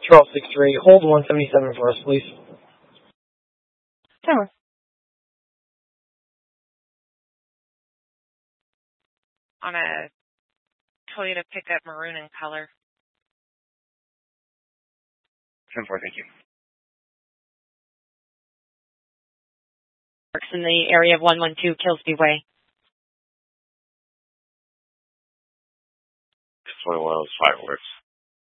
1263. Hold 177 for us, please. Sure. On a Toyota pickup, maroon in color. 10-4, thank you. Works in the area of 112 Killsby Way. 21 was fireworks.